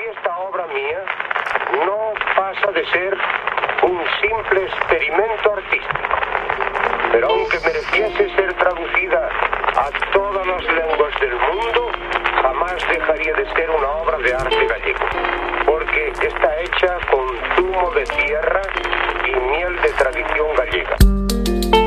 esta obra mía no pasa de ser un simple experimento artístico. Pero aunque mereciese ser traducida a todas las lenguas del mundo, jamás dejaría de ser una obra de arte gallego, porque está hecha con zumo de tierra y miel de tradición gallega.